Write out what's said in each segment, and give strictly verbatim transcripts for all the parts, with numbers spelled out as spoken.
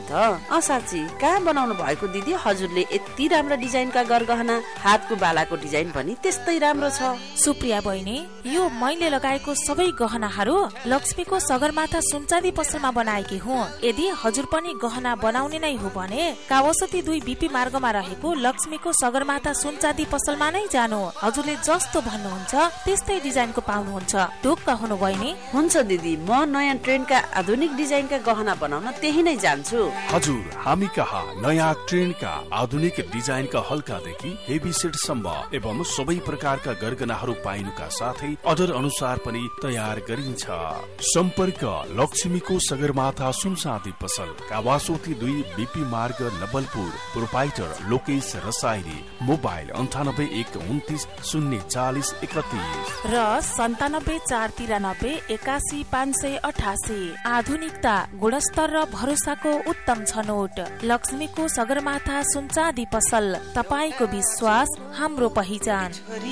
त? असाची कहाँ बनाउनु भएको दिदी? हजुरले यति राम्रो डिजाइनका गरगहना, हातको बालाको डिजाइन पनि त्यस्तै राम्रो छ। सुप्रिया बहिनी, यो मैले लगाएको सबै गहनाहरू लक्ष्मीको सगरमाथा सुनचाँदी पसलमा बनाएकी हुँ। यदि हजुर पनि गहना बनाउने नै हो भने कावासती दुई बीपी मार्गमा रहेको लक्ष्मीको सगरमाथा सुनचाँदी पसलमा नै जानु। हजुरले जस्तो भन्नुहुन्छ त्यस्तै डिजाइनको पाउनुहुन्छ। ढुक्क हुनु बहिनी। हुन्छ दिदी, म नयाँ ट्रेन्डका आधुनिक डिजाइनका गहना बनाउन त्यही नै जान्छु। हजुर, हामी कहाँ नयाँ ट्रेन्डका आधुनिक डिजाइनका हल्कादेखि हेभी सेटसम्म एवं सबै प्रकारका गरगहनाहरू पाइनुका साथै अर्डर अनुसार पनि तयार गरिन्छ। सम्पर्क लक्ष्मीको सगरमाथा सुनचाँदी पसल, कावासोती दुई बीपी मार्ग, नवलपुर। प्रोपाइटर लोकेश रसाइली। मोबाइल अन्ठानब्बे एक उन्तिस शून्य चालिस एकतिस र सन्तानब्बे चार तिरानब्बे एकासी पाँच सय अठासी। आधुनिकता, गुणस्तर र भरोसाको उत्तम छनौट। लक्ष्मीको सगरमाथा सुनचाँदी पसल, तपाईको विश्वास हाम्रो पहिचान।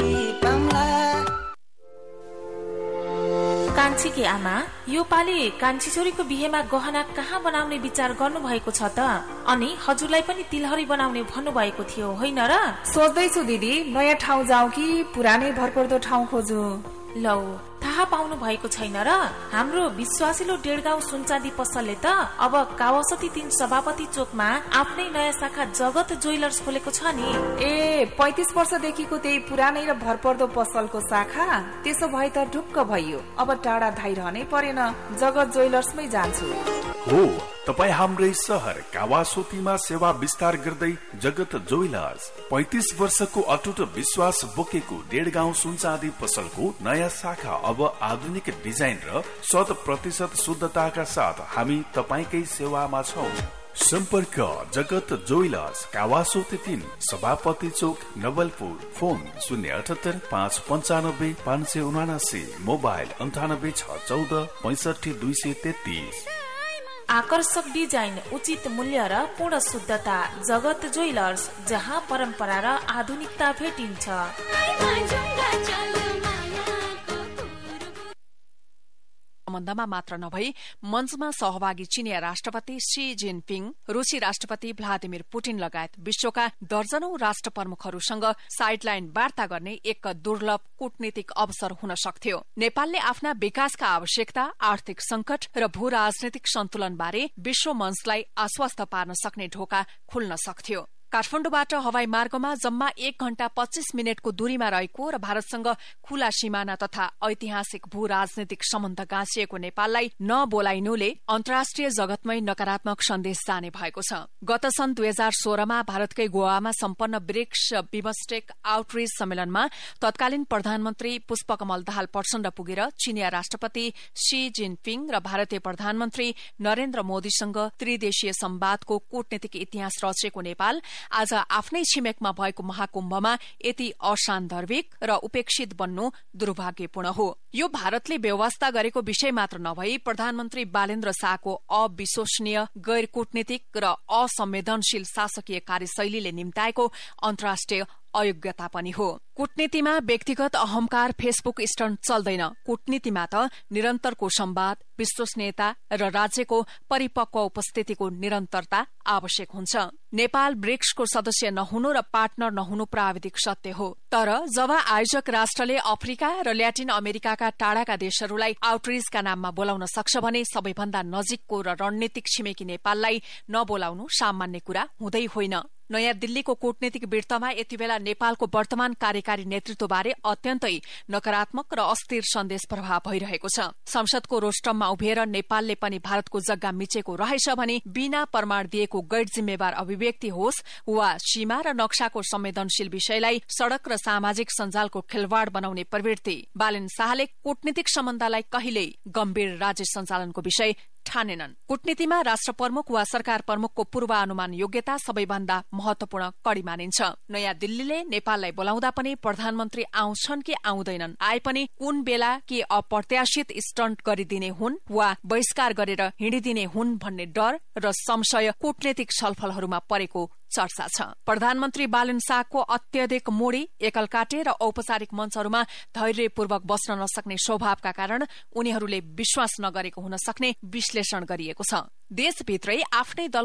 कान्छीकी आमा, यो पालि कान्छी छोरीको बिहेमा गहना कहाँ बनाउने विचार गर्नु भएको छ त? अनि हजुरलाई पनि तिलहरी बनाउने भन्नु भएको थियो होइन र? सोच्दैछु दिदी, नयाँ ठाउँ जाऊ कि पुरानै भरपर्दो ठाउँ खोजु? लौ, थाहा पाउनु भएको छैन र? हाम्रो विश्वासिलो डेढगाउँ सुनचाँदी पसलले त अब कावासती तीन सभापति चोकमा आफ्नै नयाँ शाखा जगत ज्वेलर्स खोलेको छ नि। ए, पैंतिस वर्षदेखिको त्यही पुरानै र भरपर्दो पसलको शाखा? त्यसो भए त ढुक्क भइयो। अब टाढा धाइरहनै परेन, जगत ज्वेलर्समै जान्छु। हो, तपाई हाम्रै सहर कावासोतीमा सेवा विस्तार गर्दै जगत ज्वेलर्स पैंतिस वर्षको अटुट विश्वास बोकेको डेढगाउँ सुनचाँदी पसलको नयाँ शाखा अब आधुनिक डिजाइन र शत प्रतिशत शुद्धताका साथ हामी तपाईकै सेवामा छौं। सम्पर्क जगत ज्वेलर्स, कावासोती तीन सभापति चोक, नवलपुर। फोन शून्य अठहत्तर पाँच पञ्चानब्बे पाँच सय उनासी। मोबाइल अन्ठानब्बे छ चौध पैंसठी दुई सय तेत्तीस। आकर्षक डिजाइन, उचित मूल्य र पूर्ण शुद्धता। जगत ज्वेलर्स, जहाँ परम्परा र आधुनिकता भेटिन्छ। सम्बन्धमा मात्र नभई मञ्चमा सहभागी चिनिया राष्ट्रपति शी जिनपिङ, रूसी राष्ट्रपति भ्लादिमिर पुटिन लगायत विश्वका दर्जनौं राष्ट्र प्रमुखहरूसँग साइडलाइन वार्ता गर्ने एक दुर्लभ कूटनीतिक अवसर हुन सक्थ्यो। नेपालले आफ्ना विकासका आवश्यकता, आर्थिक संकट र भू राजनैतिक सन्तुलनबारे विश्व मञ्चलाई आश्वस्त पार्न सक्ने ढोका खुल्न सक्थ्यो। काठमाडौँबाट हवाई मार्गमा जम्मा एक घण्टा पच्चीस मिनटको दूरीमा रहेको र भारतसँग खुला सिमाना तथा ऐतिहासिक भू राजनैतिक सम्बन्ध गाँसिएको नेपाललाई नबोलाइनुले अन्तर्राष्ट्रिय जगतमै नकारात्मक सन्देश जाने भएको छ। गत सन् दुई हजार सोह्रमा भारतकै गोवामा सम्पन्न ब्रिक्स बिमस्टेक आउटरीच सम्मेलनमा तत्कालीन प्रधानमन्त्री पुष्पकमल दाहाल प्रचण्ड पुगेर चिनिया राष्ट्रपति शी जिनपिङ र भारतीय प्रधानमन्त्री नरेन्द्र मोदीसँग त्रिदेशीय सम्वादको कूटनीतिक इतिहास रचेको नेपाल आज आफ्नै छिमेकमा भएको महाकुम्भमा यति असान्दर्भिक र उपेक्षित बन्नु दुर्भाग्यपूर्ण हो। यो भारतले व्यवस्था गरेको विषय मात्र नभई प्रधानमन्त्री बालेन्द्र शाहको अविश्वसनीय, गैर कूटनीतिक र असंवेदनशील शासकीय कार्यशैलीले निम्ताएको अन्तर्राष्ट्रिय अयोग्यता पनि हो। कूटनीतिमा व्यक्तिगत अहंकार, फेसबुक स्टन्ट चल्दैन। कूटनीतिमा त निरन्तरको संवाद, विश्वसनीयता र राज्यको परिपक्व उपस्थितिको निरन्तरता आवश्यक हुन्छ। नेपाल ब्रिक्सको सदस्य नहुनु र पार्टनर नहुनु प्राविधिक सत्य हो, तर जब आयोजक राष्ट्रले अफ्रिका र ल्याटिन अमेरिकाका टाढाका देशहरूलाई आउटरिचका नाममा बोलाउन सक्छ भने सबैभन्दा नजिकको र रणनीतिक छिमेकी नेपाललाई नबोलाउनु सामान्य कुरा हुँदै होइन। नयाँ दिल्लीको कूटनीतिक वृत्तमा यति बेला नेपालको वर्तमान कार्यकारी नेतृत्वबारे अत्यन्तै नकारात्मक र अस्थिर सन्देश प्रभाव भइरहेको छ। संसदको रोस्टममा उभिएर नेपालले पनि भारतको जग्गा मिचेको रहेछ भने बिना प्रमाण दिएको गैर जिम्मेवार अभिव्यक्ति होस् वा सीमा र नक्साको संवेदनशील विषयलाई सड़क र सामाजिक सञ्जालको खेलवाड़ बनाउने प्रवृत्ति। बालेन शाहले कूटनीतिक सम्बन्धलाई कहिल्यै गम्भीर राज्य सञ्चालनको विषय ठानेनन्। कूटनीतिमा राष्ट्र प्रमुख वा सरकार प्रमुखको पूर्वानुमान योग्यता सबैभन्दा महत्वपूर्ण कडी मानिन्छ। नयाँ दिल्लीले नेपाललाई बोलाउँदा पनि प्रधानमन्त्री आउँछन् कि आउँदैनन्, आए पनि कुन बेला के अप्रत्याशित स्टन्ट गरिदिने हुन् वा बहिष्कार गरेर हिँडिदिने हुन् भन्ने डर र संशय कूटनीतिक छलफलहरूमा परेको चर्चा छ। प्रधानमन्त्री बालेन शाहको अत्यधिक मोडी, एकलकाटे र औपचारिक मञ्चहरूमा धैर्यपूर्वक बस्न नसक्ने स्वभावका कारण उनीहरूले विश्वास नगरेको हुन सक्ने विश्लेषण गरिएको छ। देशभित्रै आफ्नै दल